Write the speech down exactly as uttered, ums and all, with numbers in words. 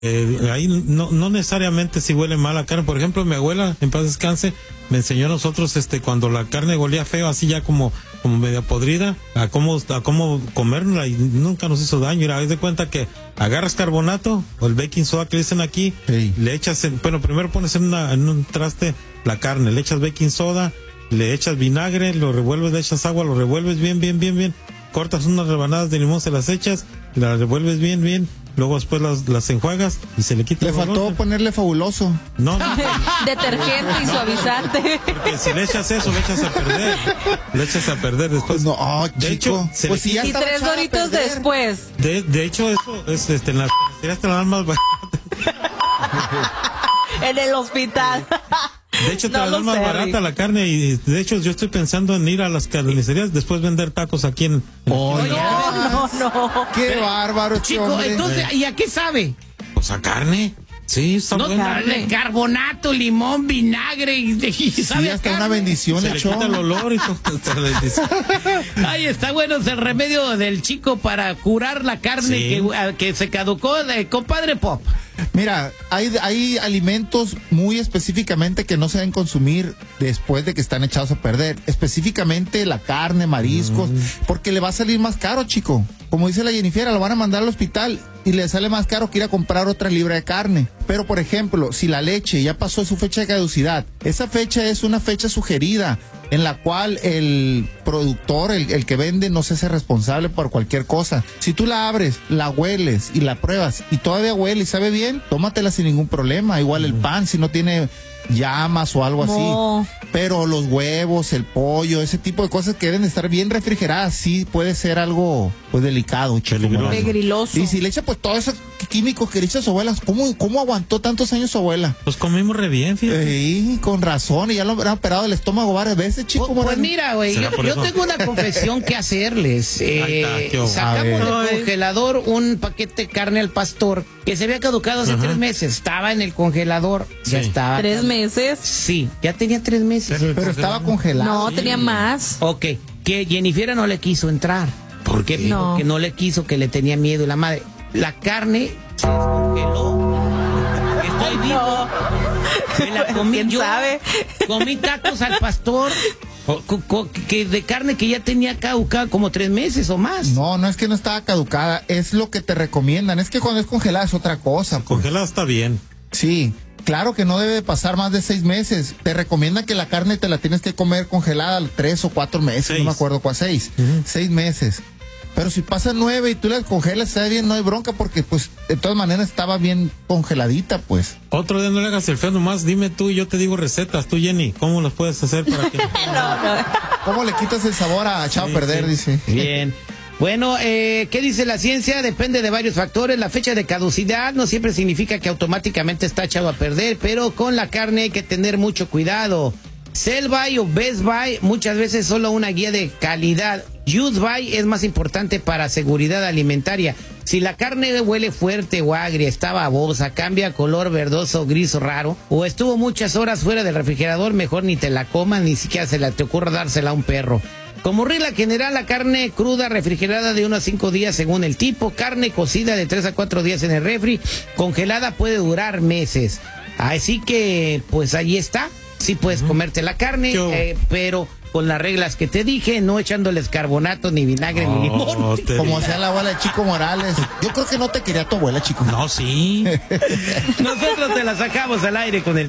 Eh, ahí no, no necesariamente si huele mal la carne. Por ejemplo, mi abuela, en paz descanse, me enseñó a nosotros, este, cuando la carne olía feo, así ya como, como media podrida, a cómo, a cómo comerla, y nunca nos hizo daño. Mira, haz de cuenta que agarras carbonato, o el baking soda que le dicen aquí, sí. Le echas, en, bueno, primero pones en, una, en un traste la carne, le echas baking soda, le echas vinagre, lo revuelves, le echas agua, lo revuelves bien, bien, bien, bien, cortas unas rebanadas de limón, se las echas, las revuelves bien, bien. Luego después las, las enjuagas y se le quita el Le faltó olor. Ponerle Fabuloso. No, no. Detergente y suavizante. Porque si le echas eso, le echas a perder. Le echas a perder después. No, oh, de chico. hecho, pues si ya y tres doritos después. De, de hecho, eso es este, en las carnicerías te la dan más barata. En el hospital. De hecho, te no la dan más sé, barata la carne, y de hecho yo estoy pensando en ir a las carnicerías, después vender tacos aquí en... en oh, aquí. No, no, no. Qué Pero, bárbaro, chico. hombre. Entonces, ¿y a qué sabe? Pues a carne. Sí, está No, bueno. carne. Carbonato, limón, vinagre y, y Sí, sabe a hasta carne. una bendición Se le le echó. quita el olor y todo. Hasta la bendición. Ay, está bueno, es el remedio del chico para curar la carne Sí. que, que se caducó de compadre Pop. Mira, hay, hay alimentos muy específicamente que no se deben consumir después de que están echados a perder. Específicamente la carne, mariscos, mm. porque le va a salir más caro, chico. Como dice la Jennifer, lo van a mandar al hospital y le sale más caro que ir a comprar otra libra de carne. Pero, por ejemplo, si la leche ya pasó su fecha de caducidad, esa fecha es una fecha sugerida en la cual el productor, el, el que vende, no se hace responsable por cualquier cosa. Si tú la abres, la hueles y la pruebas y todavía huele y sabe bien, tómatela sin ningún problema. Igual el pan, si no tiene llamas o algo no. así. Pero los huevos, el pollo, ese tipo de cosas que deben estar bien refrigeradas, sí puede ser algo pues delicado, chico. Peligroso. Y si le echa pues todos esos químicos que le echa su abuela, ¿cómo, cómo aguantó tantos años su abuela? Pues comimos re bien, fíjate. Sí, con razón, y ya lo han operado el estómago varias veces, chico. Pues, pues mira, güey, yo, yo tengo una confesión que hacerles. Eh, está, sacamos del congelador un paquete de carne al pastor que se había caducado hace Ajá. tres meses. Estaba en el congelador, sí. ya estaba. ¿Tres meses? Sí, ya tenía tres meses. Pero, pero estaba congelado. No, sí. tenía más. Ok, que Jennifer no le quiso entrar. ¿Por qué? No. Porque no le quiso, que le tenía miedo. Y la madre, la carne se descongeló. Estoy vivo. No. Me la comí. ¿Quién yo sabe? Comí tacos al pastor que de carne que ya tenía caducada como tres meses o más. No, no es que no estaba caducada, es lo que te recomiendan. Es que cuando es congelada es otra cosa. Pues. Congelada está bien. Sí. Claro que no debe pasar más de seis meses. Te recomiendan que la carne te la tienes que comer congelada tres o cuatro meses, seis. No me acuerdo cuál, seis. Uh-huh. Seis meses. Pero si pasa nueve y tú la congelas, está bien, no hay bronca, porque pues de todas maneras estaba bien congeladita, pues. Otro día no le hagas el feo, nomás dime tú y yo te digo recetas. Tú, Jenny, ¿cómo las puedes hacer para que... no, no. ¿Cómo le quitas el sabor a echado sí, a perder, sí. dice? Bien. Bueno, eh, ¿qué dice la ciencia? Depende de varios factores. La fecha de caducidad no siempre significa que automáticamente está echado a perder, pero con la carne hay que tener mucho cuidado. Sell by o Best Buy muchas veces solo una guía de calidad. Use by es más importante para seguridad alimentaria. Si la carne huele fuerte o agria, está babosa, cambia color verdoso, gris o raro, o estuvo muchas horas fuera del refrigerador, mejor ni te la comas, ni siquiera se la te ocurra dársela a un perro. Como regla general, la carne cruda refrigerada de uno a cinco días según el tipo, carne cocida de tres a cuatro días en el refri, congelada puede durar meses. Así que, pues ahí está, sí puedes uh-huh. comerte la carne, eh, pero con las reglas que te dije, no echándoles carbonato, ni vinagre, oh, ni limón. Como hacía la abuela de Chico Morales. Yo creo que no te quería tu abuela, Chico. No, sí. Nosotros te la sacamos al aire con el